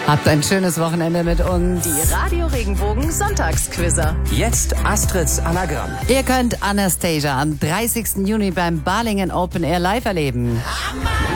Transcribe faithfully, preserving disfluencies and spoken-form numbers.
Habt ein schönes Wochenende mit uns. Die Radio Regenbogen Sonntagsquizzer. Jetzt Astrids Anagramm. Ihr könnt Anastasia am dreißigsten Juni beim Balingen Open Air live erleben. Hammer!